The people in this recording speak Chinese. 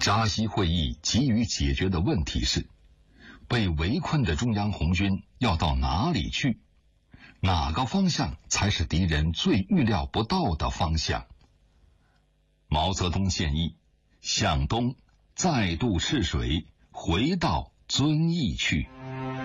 扎西会议急于解决的问题是，被围困的中央红军要到哪里去？哪个方向才是敌人最预料不到的方向？毛泽东建议向东再渡赤水，回到遵义去。